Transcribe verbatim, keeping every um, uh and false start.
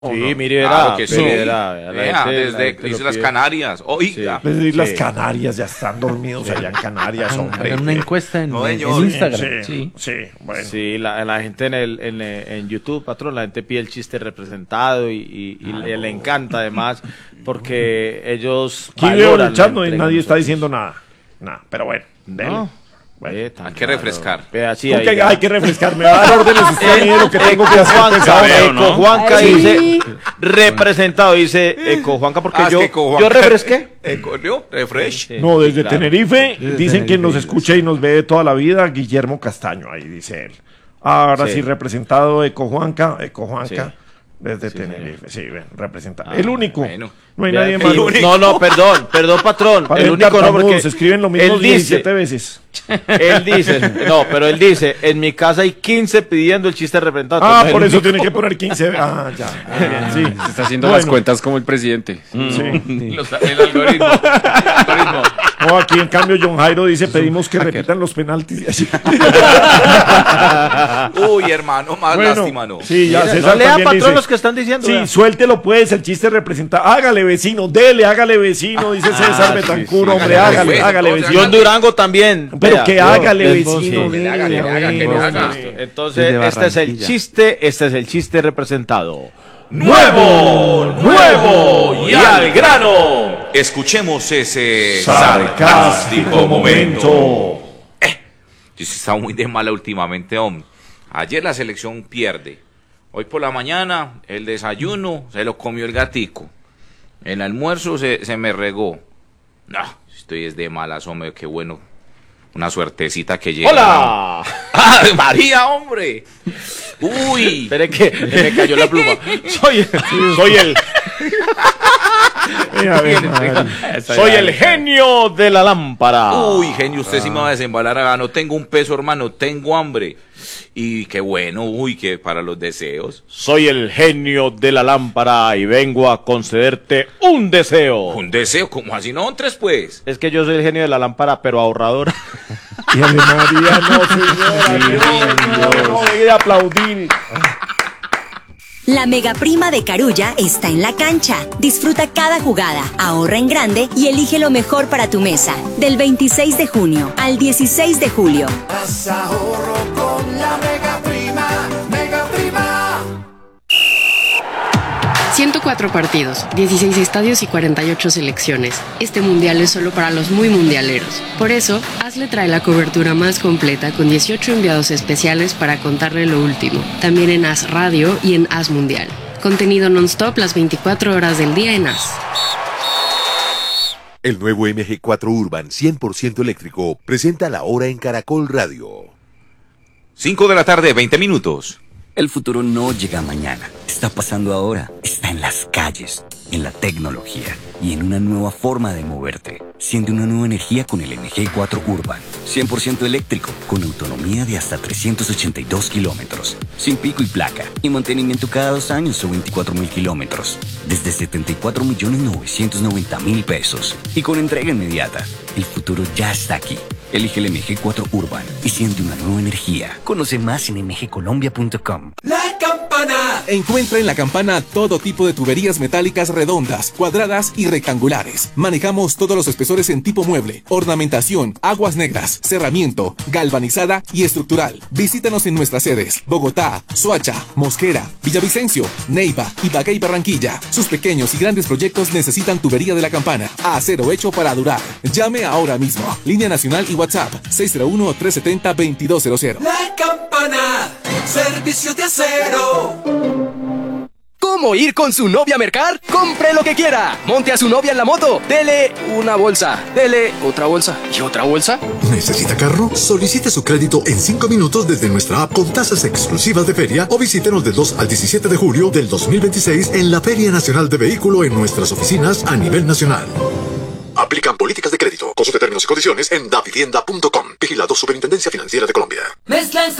Sí, mire, verá, Claro que sí. verá, verá, la Vea, gente- la desde gente lo Islas pide. Canarias. Oiga. Sí. Desde Islas Sí. Canarias ya están dormidos allá en Canarias, hombre. Hagan una encuesta en, No, en- en señor. Instagram. Sí, sí, bueno. Sí, la, la gente en, el, en, eh, en YouTube, patrón, la gente pide el chiste representado y, y- y le, le encanta además porque ellos Aquí veo en valoran el chat la no, y entrega nadie de está nosotros. diciendo nada. Nada, pero bueno. dele. No. Bueno. Eh, tan Hay que raro. refrescar. Vea, sí, ¿Cómo ahí que ya. hay que refrescar? Me va a dar órdenes usted a mí de lo que tengo que hacer. pues, Juanca, ahora. Eco Juanca Ay. dice representado, dice Eco Juanca porque Ah, es yo, que Eco yo Juanca- refresqué. Eco, ¿no? Refresh. Sí, No, sí, desde claro. Tenerife Desde dicen que Tenerife, nos Dios. escucha y nos ve de toda la vida Guillermo Castaño, ahí dice él. Ahora sí, Sí. representado Eco Juanca, Eco Juanca, Sí. desde Sí, Tenerife, sí, ven, representado. Ah, el único, bueno. no hay Vea nadie que- más. El único. No, no, perdón, perdón, patrón. Para el el único no, porque se escriben lo mismo él dice, diecisiete veces. él dice, no, pero él dice, en mi casa hay quince pidiendo el chiste representado. Ah, Entonces, por el eso único- tiene que poner quince. Ah, ya. Muy bien, sí. Se está haciendo Bueno. las cuentas como el presidente. Sí. Los- el algoritmo. El algoritmo. No, aquí en cambio John Jairo dice, pedimos que repitan los penaltis. Uy, hermano, más Bueno, lástima, ¿no? sí, ya Mira, César no lea también patrón dice, los que están diciendo. sí, vea. suéltelo pues, el chiste representa. Hágale vecino, dele, hágale vecino, dice César sí, Betancur, sí. hombre, Hágale, hágale, pues, hágale entonces, vecino. John Durango también. Pero vea. que Yo- hágale les vecino, voy- sí. dele, Haga, que le haga, que le hombre. haga. Entonces, Desde este es el Barranquilla. chiste, este es el chiste representado. ¡Nuevo! ¡Nuevo! ¡Y al grano! Escuchemos ese Sarcástico momento. Yo sí he estado muy de mala últimamente, hombre. Ayer la selección pierde. Hoy por la mañana el desayuno se lo comió el gatico. El almuerzo se, se me regó. No, estoy es de malas, hombre, qué bueno. Una suertecita que llega. ¡Hola! ¡Ah, María, hombre! ¡Uy! Espere que se me cayó la pluma. Soy, soy el, Mira, ve, madre. soy el genio de la lámpara. Uy, genio, usted sí me va a desembalar acá. No tengo un peso, hermano, tengo hambre. Y qué bueno, uy, que para los deseos. Soy el genio de la lámpara y vengo a concederte un deseo. Un deseo, como así no, tres pues. Es que yo soy el genio de la lámpara, pero ahorrador. Y Ave María, no, señora, no, no, no, deje de aplaudir. La mega prima de Carulla está en la cancha. Disfruta cada jugada, ahorra en grande y elige lo mejor para tu mesa. Del veintiséis de junio al dieciséis de julio. Haz ahorro con la Mega Prima, Mega Prima. ciento cuatro partidos, dieciséis estadios y cuarenta y ocho selecciones. Este mundial es solo para los muy mundialeros. Por eso, Hazle trae la cobertura más completa con dieciocho enviados especiales para contarle lo último. También en Haz Radio y en Haz Mundial. Contenido non-stop las veinticuatro horas del día en Haz. El nuevo M G cuatro Urban cien por ciento eléctrico presenta la hora en Caracol Radio. Cinco de la tarde, veinte minutos. El futuro no llega mañana, está pasando ahora, está en las calles, en la tecnología y en una nueva forma de moverte. Siente una nueva energía con el M G cuatro Urban, cien por ciento eléctrico, con autonomía de hasta trescientos ochenta y dos kilómetros, sin pico y placa, y mantenimiento cada dos años o veinticuatro mil kilómetros, desde setenta y cuatro millones novecientos noventa mil pesos, y con entrega inmediata. El futuro ya está aquí. Elige el M G cuatro Urban y siente una nueva energía. Conoce más en m g colombia punto com. La campana. Encuentra en La Campana todo tipo de tuberías metálicas redondas, cuadradas y rectangulares. Manejamos todos los espesores en tipo mueble, ornamentación, aguas negras, cerramiento, galvanizada y estructural. Visítanos en nuestras sedes: Bogotá, Soacha, Mosquera, Villavicencio, Neiva, Ibagué y Barranquilla. Sus pequeños y grandes proyectos necesitan tubería de La Campana. Acero hecho para durar. Llame ahora mismo. Línea nacional y WhatsApp seis cero uno, tres siete cero, dos dos cero cero. La campana. Servicio de acero. ¿Cómo ir con su novia a mercar? ¡Compre lo que quiera! Monte a su novia en la moto. Dele una bolsa. Dele otra bolsa. ¿Y otra bolsa? ¿Necesita carro? Solicite su crédito en cinco minutos desde nuestra app con tasas exclusivas de feria o visítenos del dos al diecisiete de julio del dos mil veintiséis en la Feria Nacional de Vehículo en nuestras oficinas a nivel nacional. Aplican políticas de crédito. Consulte términos y condiciones en davivienda punto com. Vigilado Superintendencia Financiera de Colombia. Mezcla